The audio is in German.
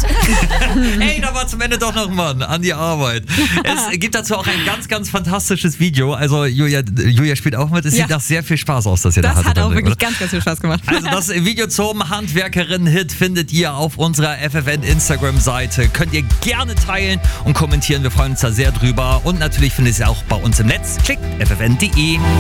Ey, da war zum Ende doch noch ein Mann an die Arbeit. Es gibt dazu auch ein ganz, ganz fantastisches Video. Also Julia spielt auch mit. Es sieht nach sehr viel Spaß aus, dass ihr da hattet. Das hat auch wirklich ganz, ganz viel Spaß gemacht. Also das Video zum Handwerkerinnen-Hit findet ihr auf unserer FFN Instagram-Seite. Könnt ihr gerne teilen und kommentieren. Wir freuen uns da sehr drüber. Und natürlich findet ihr es auch bei uns im Netz. Klickt ffn.de.